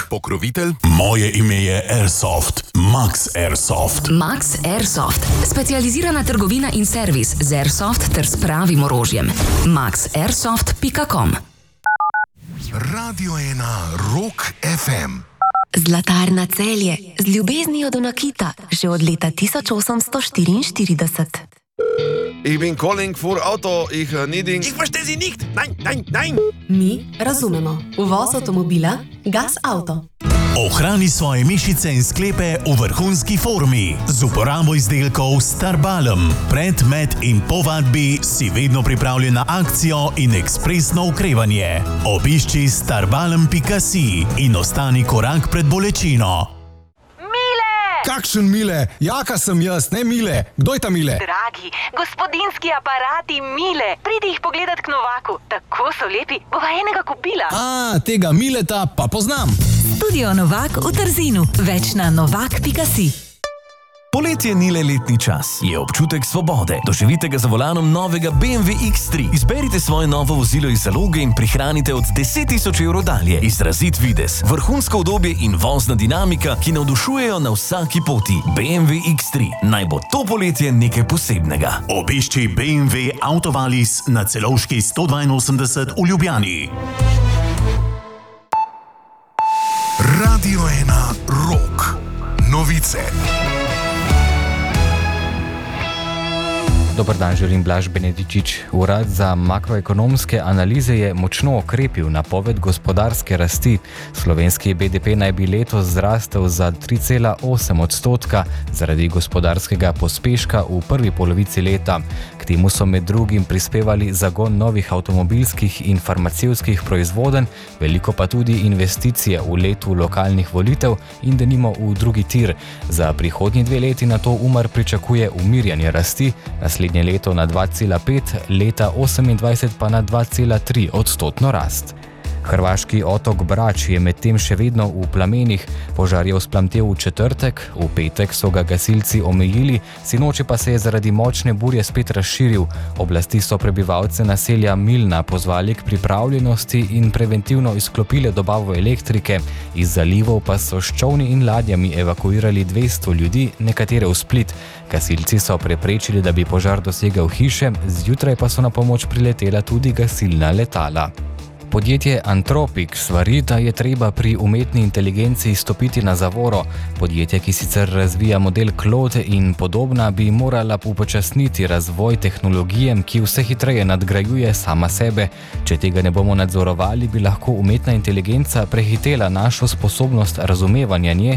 Pokrovitelj. Moje ime je Airsoft. Max Airsoft. Max Airsoft. Specializirana trgovina in servis z Airsoft ter s pravim orožjem. maxairsoft.com. Radio 1 Rock FM. Zlatarna Celje z ljubeznijo do nakita že od leta 1844. Ich bin calling for Auto, ich needing... Ich verstehe Sie nicht! Nein, nein, nein! Mi razumemo. Uvoz avtomobila Gas Auto. Ohrani svoje mišice in sklepe v vrhunski formi z uporabo izdelkov Starbalm. Pred, med in po vadbi si vedno pripravljen na akcijo in ekspresno okrevanje. Obišči starbalm.si in ostani korak pred bolečino. Kakšen Mile? Jaka sem jaz, ne Mile. Kdo je ta Mile? Dragi, gospodinski aparati Mile. Pridi jih pogledat k Novaku. Tako so lepi, bova enega kupila. Tega Mileta pa poznam. Studio Novak v Trzinu. Več na novak.si. Poletje ni le letni čas, je občutek svobode. Doživite ga za volanom novega BMW X3. Izberite svoje novo vozilo iz zaloge in prihranite od 10.000 evrov dalje. Izrazit videz, vrhunsko udobje in vozna dinamika, ki navdušujejo na vsaki poti. BMW X3. Naj bo to poletje nekaj posebnega. Obišči BMW Autovalis na Celovški 182 v Ljubljani. Radio 1 Rock. Novice. Dobar dan, želim Blaž Benedičič. Urad za makroekonomske analize je močno okrepil napoved gospodarske rasti. Slovenski BDP naj bi letos zrastel za 3,8% zaradi gospodarskega pospeška v prvi polovici leta. K temu so med drugim prispevali zagon novih avtomobilskih in farmacevtskih proizvodenj, veliko pa tudi investicije v letu lokalnih volitev in denimo v drugi tir. Za prihodnji 2 leti na to Umar pričakuje umirjanje rasti, naslednje leto na 2,5, leta 28 pa na 2,3% rast. Hrvaški otok Brač je medtem še vedno v plamenih. Požar je vzplamtel v četrtek, v petek so ga gasilci omejili, sinoči pa se je zaradi močne burje spet razširil. Oblasti so prebivalce naselja Milna pozvali k pripravljenosti in preventivno izklopile dobavo elektrike. Iz zalivov pa so s čolni in ladjami evakuirali 200 ljudi, nekatere v Split. Gasilci so preprečili, da bi požar dosegel hiše, zjutraj pa so na pomoč priletela tudi gasilna letala. Podjetje Anthropic svari, da je treba pri umetni inteligenci stopiti na zavoro. Podjetje, ki sicer razvija model Claude in podobna, bi morala upočasniti razvoj tehnologije, ki vse hitreje nadgrajuje sama sebe. Če tega ne bomo nadzorovali, bi lahko umetna inteligenca prehitela našo sposobnost razumevanja nje